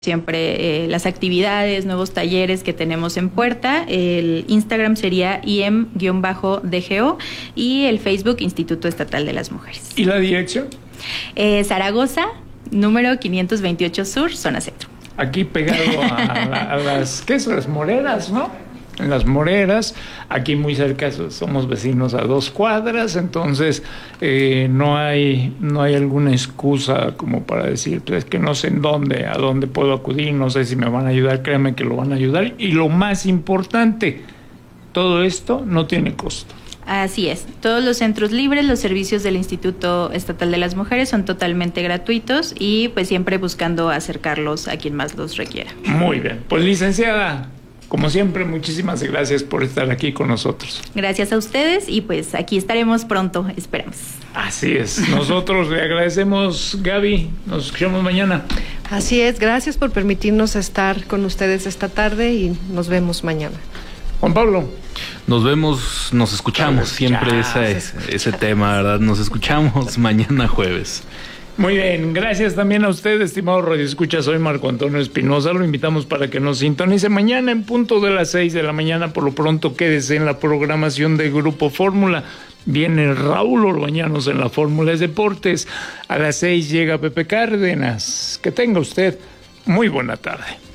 siempre las actividades, nuevos talleres que tenemos en puerta. El Instagram sería IEM-DGO y el Facebook Instituto Estatal de las Mujeres. ¿Y la dirección? Zaragoza, número 528 Sur, zona centro. Aquí pegado a las, ¿qué es? Las Moreras, ¿no? En las Moreras, aquí muy cerca, somos vecinos a 2 cuadras, entonces no hay alguna excusa como para decir, pues es que no sé a dónde puedo acudir, no sé si me van a ayudar, créanme que lo van a ayudar. Y lo más importante, todo esto no tiene costo. Así es, todos los centros libres, los servicios del Instituto Estatal de las Mujeres son totalmente gratuitos y pues siempre buscando acercarlos a quien más los requiera. Muy bien, pues licenciada, como siempre, muchísimas gracias por estar aquí con nosotros. Gracias a ustedes y pues aquí estaremos pronto, esperamos. Así es, nosotros le agradecemos, Gaby, nos escuchamos mañana. Así es, gracias por permitirnos estar con ustedes esta tarde y nos vemos mañana. Juan Pablo. Nos vemos, nos escuchamos, siempre ese tema, ¿verdad? Nos escuchamos mañana jueves. Muy bien, gracias también a usted, estimado Radio Escucha. Soy Marco Antonio Espinosa. Lo invitamos para que nos sintonice mañana en punto de las 6 de la mañana. Por lo pronto, quédese en la programación de Grupo Fórmula. Viene Raúl Orbañanos en la Fórmula de Deportes. A las 6 llega Pepe Cárdenas. Que tenga usted muy buena tarde.